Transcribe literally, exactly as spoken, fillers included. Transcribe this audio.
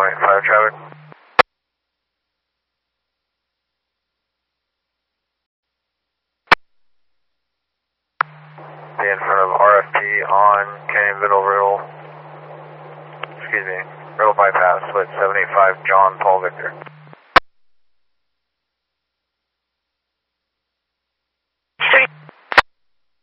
eight five traffic. Be in front of R F T on Canyonville Riddle, excuse me, Riddle Bypass, split seven eight five John Paul Victor.